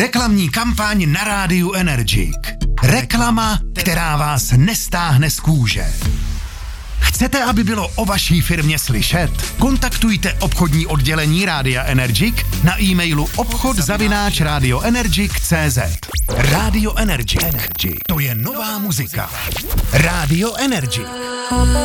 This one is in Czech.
Reklamní kampaň na rádiu Energik. Reklama, která vás nestáhne z kůže. Chcete, aby bylo o vaší firmě slyšet? Kontaktujte obchodní oddělení Rádia Energik na e-mailu obchod@radioenergic.cz. Radio Energik. To je nová muzika. Radio Energik.